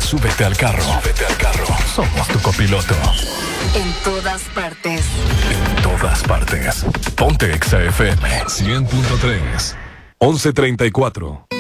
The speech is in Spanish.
Súbete al carro. Somos tu copiloto. En todas partes. En todas partes. Ponte Exa FM 100.3. 11:34.